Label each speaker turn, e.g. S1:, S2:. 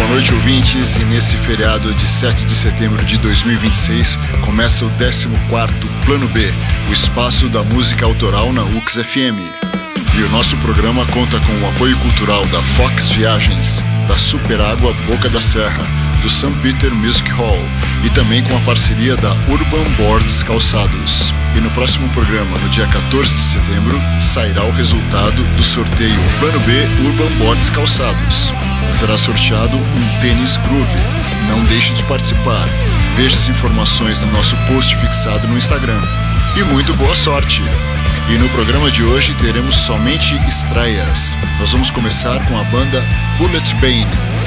S1: noite, ouvintes, e nesse feriado de 7 de setembro de 2026 começa o 14º Plano B, o espaço da música autoral na UX FM. E o nosso programa conta com o apoio cultural da Fox Viagens, da Superágua Boca da Serra, do St. Peter Music Hall e também com a parceria da Urban Boards Calçados. E no próximo programa, no dia 14 de setembro, sairá o resultado do sorteio Plano B Urban Boards Calçados. Será sorteado um tênis Groove. Não deixe de participar. Veja as informações no nosso post fixado no Instagram. E muito boa sorte! E no programa de hoje teremos somente estreias. Nós vamos começar com a banda Bullet Bane,